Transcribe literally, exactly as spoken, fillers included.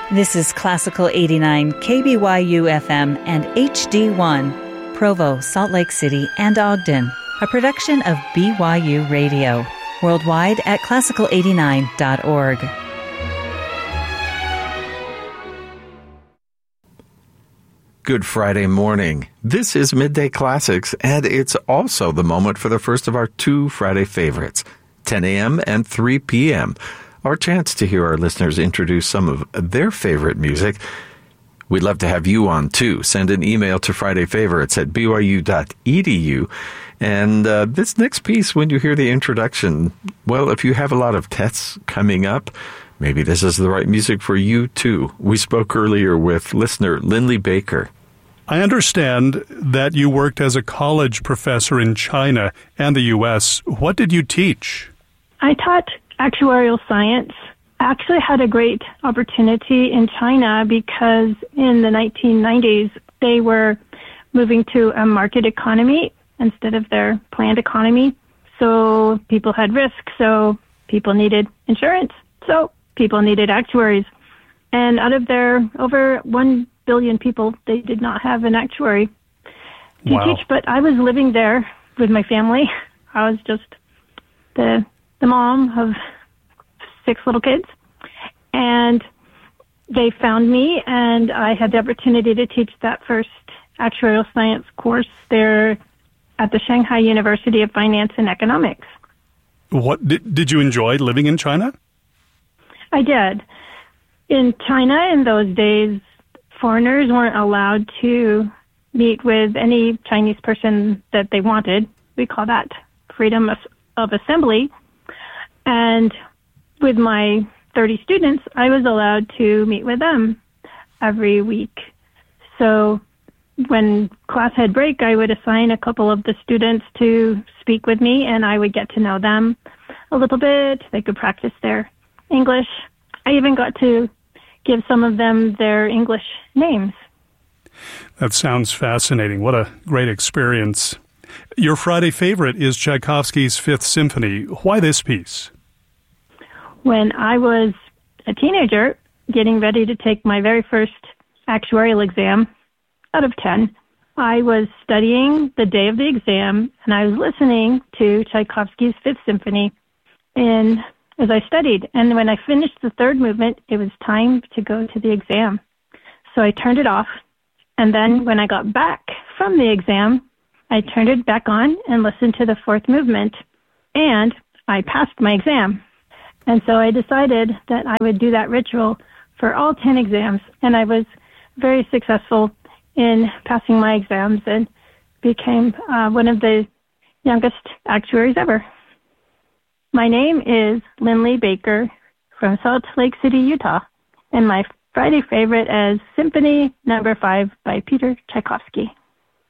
This is Classical eighty-nine, K B Y U F M and H D one, Provo, Salt Lake City, and Ogden, a production of B Y U Radio, worldwide at classical eighty-nine dot org. Good Friday morning. This is Midday Classics, and it's also the moment for the first of our two Friday favorites, ten a.m. and three p.m., our chance to hear our listeners introduce some of their favorite music. We'd love to have you on, too. Send an email to Friday Favorites at b y u dot e d u. And uh, this next piece, when you hear the introduction, well, if you have a lot of tests coming up, maybe this is the right music for you, too. We spoke earlier with listener Lindley Baker. I understand that you worked as a college professor in China and the U S. What did you teach? I taught actuarial science. I actually had a great opportunity in China because in the nineteen nineties, they were moving to a market economy instead of their planned economy. So people had risk, so people needed insurance, so people needed actuaries. And out of their over one billion people, they did not have an actuary to wow. teach. But I was living there with my family. I was just the the mom of six little kids. And they found me, and I had the opportunity to teach that first actuarial science course there at the Shanghai University of Finance and Economics. What did, did you enjoy living in China? I did. In China, in those days, foreigners weren't allowed to meet with any Chinese person that they wanted. We call that freedom of, of assembly. And with my thirty students, I was allowed to meet with them every week. So when class had break, I would assign a couple of the students to speak with me, and I would get to know them a little bit. They could practice their English. I even got to give some of them their English names. That sounds fascinating. What a great experience. Your Friday favorite is Tchaikovsky's Fifth Symphony. Why this piece? When I was a teenager, getting ready to take my very first actuarial exam out of ten, I was studying the day of the exam, and I was listening to Tchaikovsky's Fifth Symphony and as I studied. And when I finished the third movement, it was time to go to the exam. So I turned it off, and then when I got back from the exam, I turned it back on and listened to the fourth movement, and I passed my exam. And so I decided that I would do that ritual for all ten exams, and I was very successful in passing my exams and became uh, one of the youngest actuaries ever. My name is Lindley Baker from Salt Lake City, Utah, and my Friday favorite is Symphony Number Five by Peter Tchaikovsky.